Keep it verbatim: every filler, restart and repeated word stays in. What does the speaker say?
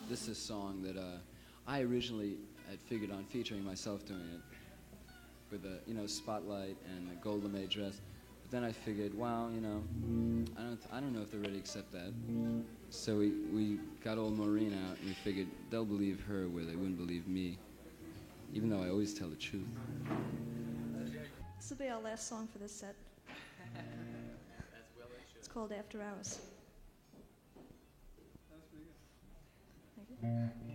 this is a song that uh, I originally had figured on featuring myself doing it with a, you know, spotlight and a gold lame dress. But then I figured, wow, you know, I don't, I don't know if they're ready to accept that. So we, we got old Maureen out, and we figured they'll believe her where they wouldn't believe me, even though I always tell the truth. This will be our last song for this set. It's called After Hours. Thank you.